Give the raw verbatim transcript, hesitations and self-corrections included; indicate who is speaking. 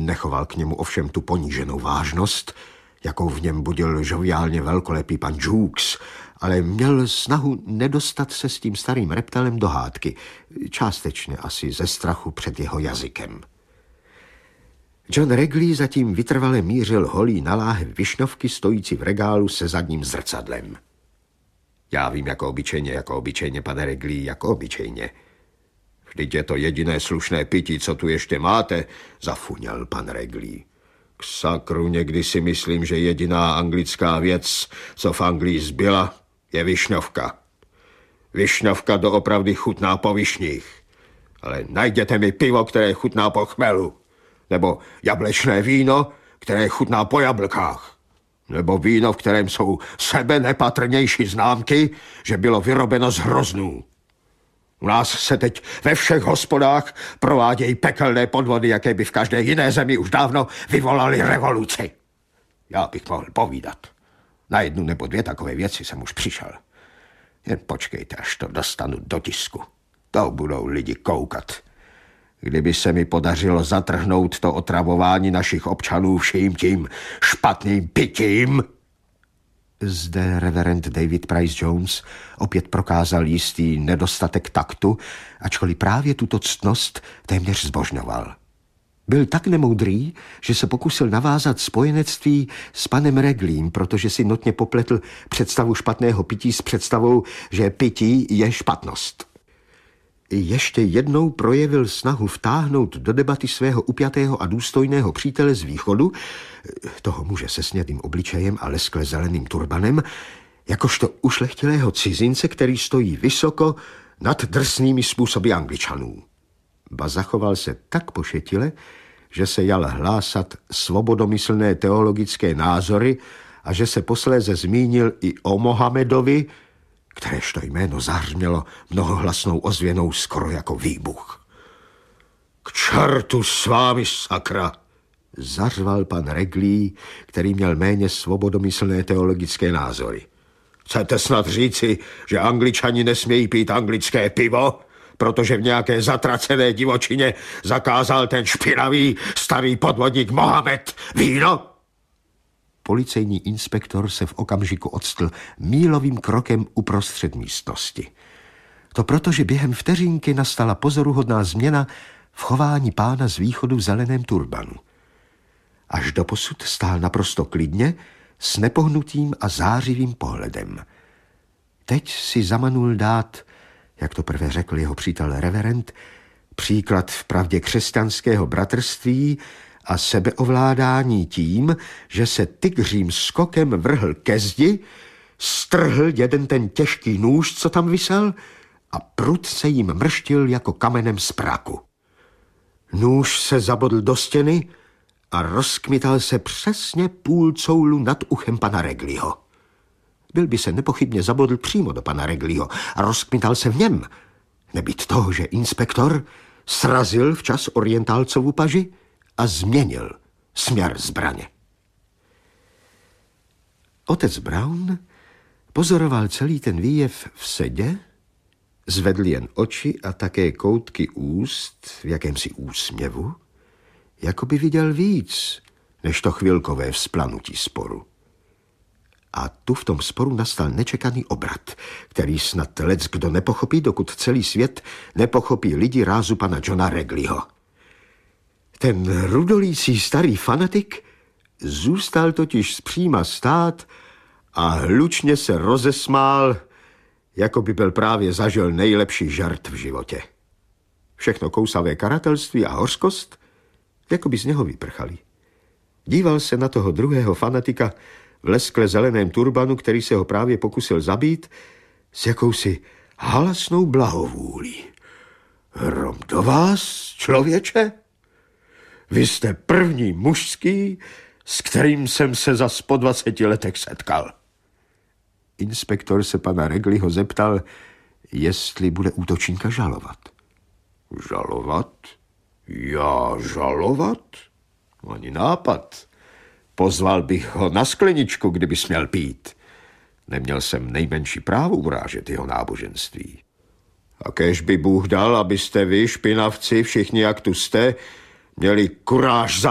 Speaker 1: Nechoval k němu ovšem tu poníženou vážnost, jakou v něm budil žoviálně velkolepý pan Jukes, ale měl snahu nedostat se s tím starým reptelem do hádky, částečně asi ze strachu před jeho jazykem. John Regley zatím vytrvale mířil holí na láhev višňovky stojící v regálu se zadním zrcadlem. Já vím, jako obyčejně, jako obyčejně, pane Regley, jako obyčejně. Vždyť je to jediné slušné pití, co tu ještě máte, zafuněl pan Regley. K sakru, někdy si myslím, že jediná anglická věc, co v Anglii zbyla, je višňovka. Višňovka doopravdy chutná po višních. Ale najděte mi pivo, které chutná po chmelu. Nebo jablečné víno, které chutná po jablkách. Nebo víno, v kterém jsou sebe nepatrnější známky, že bylo vyrobeno z hroznů. U nás se teď ve všech hospodách provádějí pekelné podvody, jaké by v každé jiné zemi už dávno vyvolaly revoluci. Já bych mohl povídat. Na jednu nebo dvě takové věci jsem už přišel. Jen počkejte, až to dostanu do tisku. To budou lidi koukat. Kdyby se mi podařilo zatrhnout to otravování našich občanů vším tím špatným pitím. Zde reverend David Price Jones opět prokázal jistý nedostatek taktu, ačkoliv právě tuto ctnost téměř zbožňoval. Byl tak nemoudrý, že se pokusil navázat spojenectví s panem Regleym, protože si notně popletl představu špatného pití s představou, že pití je špatnost. Ještě jednou projevil snahu vtáhnout do debaty svého upjatého a důstojného přítele z východu, toho muže se snědým obličejem a leskle zeleným turbanem, jakožto ušlechtilého cizince, který stojí vysoko nad drsnými způsoby Angličanů. Ba zachoval se tak pošetile, že se jal hlásat svobodomyslné teologické názory a že se posléze zmínil i o Mohamedovi, kteréž to jméno zahřmělo mnohohlasnou ozvěnou skoro jako výbuch. K čertu s vámi, sakra, zařval pan Regley, který měl méně svobodomyslné teologické názory. Chcete snad říci, že Angličani nesmějí pít anglické pivo, protože v nějaké zatracené divočině zakázal ten špinavý starý podvodník Mohamed víno? Policejní inspektor se v okamžiku odstl mílovým krokem uprostřed místnosti. To proto, že během vteřinky nastala pozoruhodná změna v chování pána z východu v zeleném turbanu. Až doposud stál naprosto klidně, s nepohnutým a zářivým pohledem. Teď si zamanul dát, jak to prvé řekl jeho přítel reverend, příklad v pravdě křesťanského bratrství a sebeovládání tím, že se tygřím skokem vrhl ke zdi, strhl jeden ten těžký nůž, co tam visel, a prudce jim mrštil jako kamenem z praku. Nůž se zabodl do stěny a rozkmital se přesně půl coulu nad uchem pana Regleyho. Byl by se nepochybně zabodl přímo do pana Regleyho a rozkmital se v něm, nebýt toho, že inspektor srazil včas orientálcovu paži a změnil směr zbraně. Otec Brown pozoroval celý ten výjev v sedě, zvedl jen oči a také koutky úst v jakémsi úsměvu, jako by viděl víc, než to chvilkové vzplanutí sporu. A tu v tom sporu nastal nečekaný obrat, který snad lec kdo nepochopí, dokud celý svět nepochopí lidi rázu pana Johna Regleyho. Ten rudolící starý fanatik zůstal totiž zpříma stát a hlučně se rozesmál, jako by byl právě zažil nejlepší žart v životě. Všechno kousavé karatelství a hořkost, jako by z něho vyprchali. Díval se na toho druhého fanatika v leskle zeleném turbanu, který se ho právě pokusil zabít, s jakousi halasnou blahovůlí. Hrom do vás, člověče? Vy jste první mužský, s kterým jsem se za po dvaceti letech setkal. Inspektor se pana Regleyho zeptal, jestli bude útočníka žalovat. Žalovat? Já žalovat? Ani nápad. Pozval bych ho na skleničku, kdyby směl pít. Neměl jsem nejmenší právo urážet jeho náboženství. A kéž by Bůh dal, abyste vy, špinavci, všichni jak tu jste, měli kuráž za